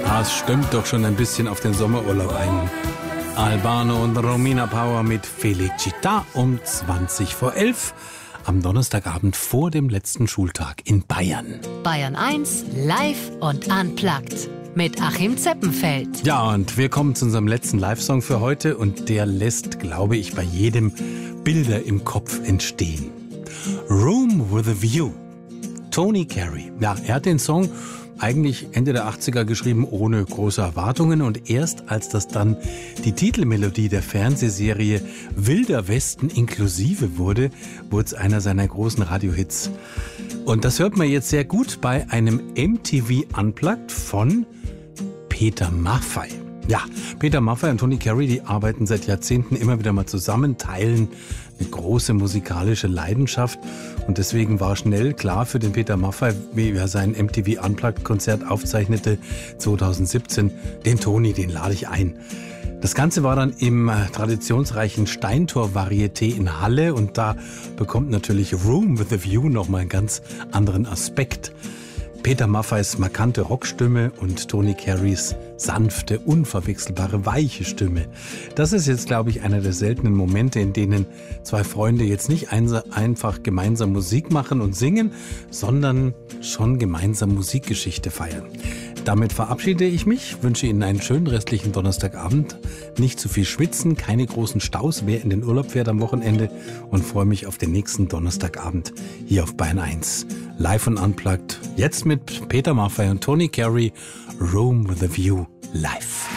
Das stimmt doch schon ein bisschen auf den Sommerurlaub ein. Albano und Romina Power mit Felicita um 20 vor 11 am Donnerstagabend vor dem letzten Schultag in Bayern. Bayern 1 live und unplugged mit Achim Zeppenfeld. Ja, und wir kommen zu unserem letzten Live-Song für heute und der lässt, glaube ich, bei jedem Bilder im Kopf entstehen. Room with a View. Tony Carey. Ja, er hat den Song eigentlich Ende der 80er geschrieben, ohne große Erwartungen. Und erst als das dann die Titelmelodie der Fernsehserie Wilder Westen inklusive wurde, wurde es einer seiner großen Radiohits. Und das hört man jetzt sehr gut bei einem MTV Unplugged von Peter Maffay. Ja, Peter Maffay und Tony Carey, die arbeiten seit Jahrzehnten immer wieder mal zusammen, teilen eine große musikalische Leidenschaft. Und deswegen war schnell klar für den Peter Maffay, wie er sein MTV Unplugged-Konzert aufzeichnete 2017, den Tony, den lade ich ein. Das Ganze war dann im traditionsreichen Steintor-Varieté in Halle und da bekommt natürlich Room with a View nochmal einen ganz anderen Aspekt. Peter Maffays markante Rockstimme und Tony Careys sanfte, unverwechselbare, weiche Stimme. Das ist jetzt, glaube ich, einer der seltenen Momente, in denen zwei Freunde jetzt nicht einfach gemeinsam Musik machen und singen, sondern schon gemeinsam Musikgeschichte feiern. Damit verabschiede ich mich, wünsche Ihnen einen schönen restlichen Donnerstagabend, nicht zu viel schwitzen, keine großen Staus, wer in den Urlaub fährt am Wochenende und freue mich auf den nächsten Donnerstagabend hier auf Bayern 1. Live und unplugged, jetzt mit Peter Maffay und Tony Carey, Room with a View live.